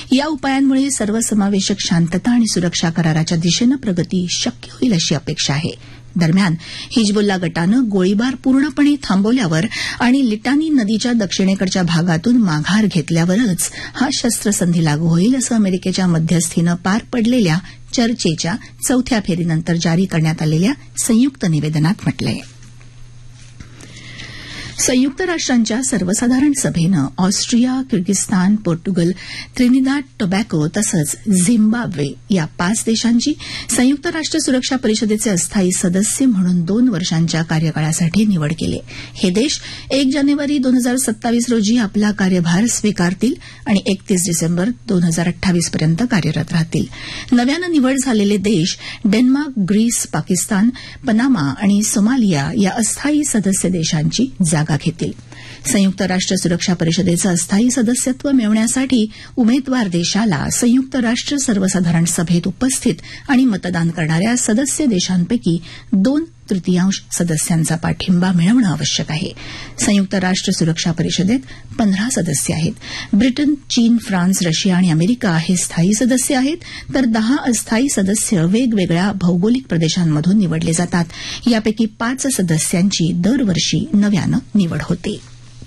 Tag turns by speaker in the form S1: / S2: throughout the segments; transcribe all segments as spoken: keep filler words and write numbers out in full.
S1: या उपायांमुळे सर्वसमावेशक शांतता आणि सुरक्षा कराराच्या दिशेनं प्रगती शक्य होईल अशी अपेक्षा आहे. दरम्यान हिजबुल्ला गटानं गोळीबार पूर्णपणे थांबवल्यावर आणि लिटानी नदीच्या दक्षिणेकडच्या भागातून माघार घेतल्यावरच हा शस्त्रसंधी लागू होईल असं अमेरिकेच्या मध्यस्थीनं पार पडलेल्या चर्चेच्या चौथ्या फेरीनंतर जारी करण्यात आलेल्या संयुक्त निवेदनात म्हटलं आहे. संयुक्त राष्ट्रांच्या सर्वसाधारण सभेनं Austria, Kyrgyzstan, Portugal, Trinidad Tobago तसंच झिम्बाब्वे या पाच देशांची संयुक्त राष्ट्र सुरक्षा परिषदेचे अस्थायी सदस्य म्हणून दोन वर्षांच्या कार्यकाळासाठी निवड केली. हे देश एक जानेवारी दोन हजार सत्तावीस रोजी आपला कार्यभार स्वीकारतील आणि एकतीस डिसेंबर दोन हजार अठ्ठावीस पर्यंत कार्यरत राहतील. नव्यानं निवड झालेले देश डेन्मार्क, ग्रीस, पाकिस्तान, पनामा आणि सोमालिया या अस्थायी सदस्य देशांची जागा घेतील. संयुक्त राष्ट्र सुरक्षा परिषदेचं अस्थायी सदस्यत्व मिळवण्यासाठी उमेदवार देशाला संयुक्त राष्ट्र सर्वसाधारण सभेत उपस्थित आणि मतदान करणाऱ्या सदस्य देशांपैकी दोन तृतीयांश सदस्यांचा पाठिंबा मिळवणं आवश्यक आहे. संयुक्त राष्ट्र सुरक्षा परिषदेत पंधरा सदस्य आहेत. ब्रिटन, चीन, फ्रान्स, रशिया आणि अमेरिका हे स्थायी सदस्य आहेत, तर दहा अस्थायी सदस्य वेगवेगळ्या भौगोलिक प्रदेशांमधून निवडले जातात. यापैकी पाच सदस्यांची दरवर्षी नव्यानं निवड होते.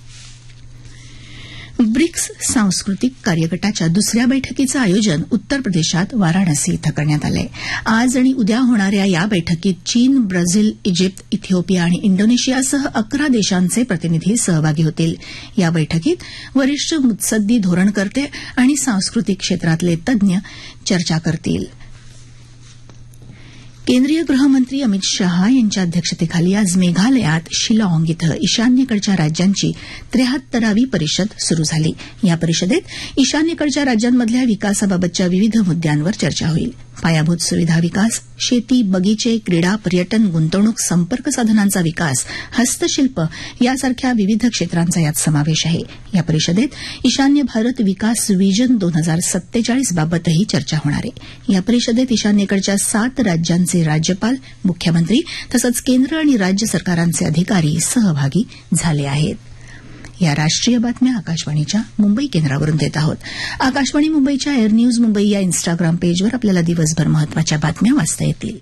S1: ब्रिक्स सांस्कृतिक कार्यगटाच्या दुसऱ्या बैठकीचं आयोजन उत्तर प्रदेशात वाराणसी इथं करण्यात आलं आहे. आज आणि उद्या होणाऱ्या या बैठकीत चीन, ब्राझील, इजिप्त, इथिओपिया आणि इंडोनेशियासह अकरा देशांचे प्रतिनिधी सहभागी होतील. या बैठकीत वरिष्ठ मुत्सद्दी धोरणकर्ते आणि सांस्कृतिक क्षेत्रातले तज्ञ चर्चा करतील. केंद्रीय गृहमंत्री अमित शहा यांच्या अध्यक्षतेखाली आज मेघालयात शिलाँग इथं ईशान्येकडच्या राज्यांची त्र्याहत्तरावी परिषद सुरू झाली. या परिषदेत ईशान्येकडच्या राज्यांमधल्या विकासाबाबतच्या विविध मुद्द्यांवर चर्चा होईल. पायाभूत सुविधा विकास, शेती, बगीचे, क्रीडा, पर्यटन, गुंतवणूक, संपर्क साधनांचा विकास, हस्तशिल्प यासारख्या विविध क्षेत्रांचा यात समावेश आहे. या परिषदेत ईशान्य भारत विकास विजन दोन हजार सत्तेचाळीस बाबतही चर्चा होणार आहे. या परिषदेत ईशान्येकडच्या सात राज्यांचे राज्यपाल, मुख्यमंत्री तसंच केंद्र आणि राज्य सरकारांचे अधिकारी सहभागी झाले आहेत. या राष्ट्रीय बातम्या आकाशवाणीच्या मुंबई केंद्रावरून देत आहोत. आकाशवाणी मुंबईच्या एअर न्यूज मुंबई या इन्स्टाग्राम पेजवर आपल्याला दिवसभर महत्वाच्या बातम्या वाचता येतील.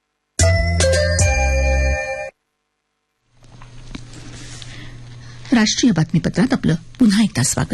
S1: राष्ट्रीय बातमीपत्रात आपलं पुन्हा एकदा स्वागत.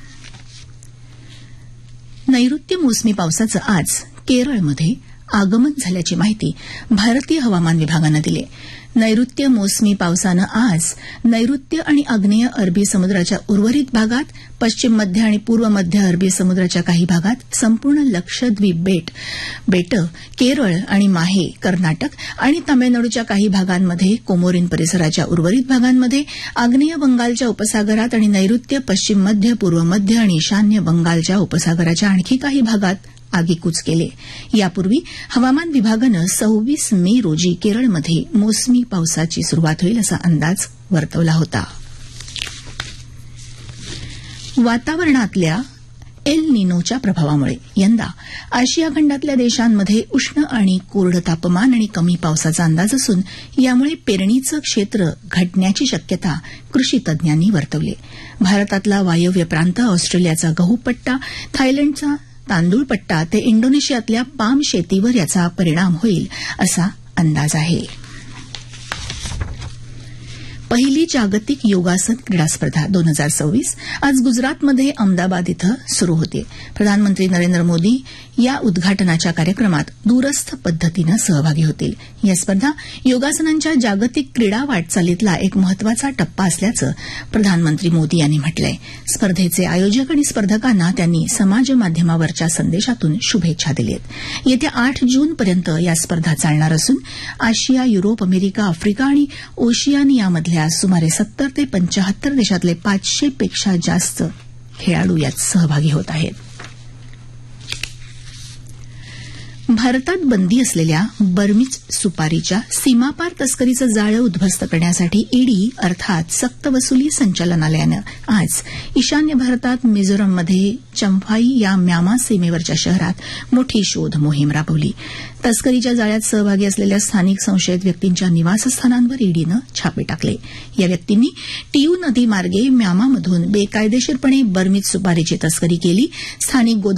S1: नैऋत्य मोसमी पावसाचं आज केरळमध्ये आगमन झाल्याची माहिती भारतीय हवामान विभागानं दिली. नैऋत्य मोसमी पावसानं आज नैऋत्य आणि आग्नेय अरबी समुद्राच्या उर्वरित भागात, पश्चिम मध्य आणि पूर्व मध्य अरबी समुद्राच्या काही भागात, संपूर्ण लक्षद्वीप बेट बेटं, केरळ आणि माहे, कर्नाटक आणि तामिळनाडूच्या काही भागांमध्ये, कोमोरिन परिसराच्या उर्वरित भागांमध्ये, आग्नेय बंगालच्या उपसागरात आणि नैऋत्य, पश्चिम मध्य, पूर्व मध्य आणि ईशान्य बंगालच्या उपसागराच्या आणखी काही भागात आगीकूच केले. यापूर्वी हवामान विभागानं सव्वीस मे रोजी केरळमध्ये मोसमी पावसाची सुरुवात होईल असा अंदाज वर्तवला होता. वातावरणातल्या एल निनोच्या प्रभावामुळे यंदा आशिया खंडातल्या देशांमध्ये उष्ण आणि कोरडं तापमान आणि कमी पावसाचा अंदाज असून यामुळे पेरणीचं क्षेत्र घटण्याची शक्यता कृषी तज्ज्ञांनी वर्तवली. भारतातला वायव्य प्रांत, ऑस्ट्रेलियाचा गहू पट्टा, थायलंडचा तांदूळ पट्टा ते इंडोनेशियातल्या पाम शेतीवर याचा परिणाम होईल असा अंदाज आहे. पहिली जागतिक योगासन क्रीडा स्पर्धा दोन हजार सव्वीस आज गुजरातमध्ये अहमदाबाद इथं सुरू होते. प्रधानमंत्री नरेंद्र मोदी या उद्घाटनाच्या कार्यक्रमात दूरस्थ पद्धतीनं सहभागी होतील. या स्पर्धा योगासनांच्या जागतिक क्रीडा वाटचालीतला एक महत्वाचा टप्पा असल्याचं प्रधानमंत्री मोदी यांनी म्हटलंय. स्पर्धेचे आयोजक आणि स्पर्धकांना त्यांनी समाज माध्यमावरच्या संदेशातून शुभेच्छा दिल्यात. येत्या आठ जूनपर्यंत या स्पर्धा चालणार असून आशिया, युरोप, अमेरिका, आफ्रिका आणि ओशियानियामधल्या सुमारे सत्तर ते पंचाहत्तर देशातले पाचशे पेक्षा जास्त खेळाडू यात सहभागी होत आहेत. भारतात बंदी असलेल्या बर्मीज सुपारीच्या सीमापार तस्करीचं जाळं उद्ध्वस्त करण्यासाठी ईडी अर्थात सक्तवसुली संचालनालयानं आज ईशान्य भारतात मिझोरममध्ये चंफाई या म्यामा सीमेवरच्या शहरात मोठी शोध मोहीम राबवली. तस्करीच्या जाळ्यात सहभागी असलेल्या स्थानिक संशयित व्यक्तींच्या निवासस्थानांवर ईडीनं छापे टाकले. या व्यक्तींनी टियू नदी मार्गे म्यामामधून बेकायदेशीरपणे बर्मीज सुपारीची तस्करी केली. स्थानिक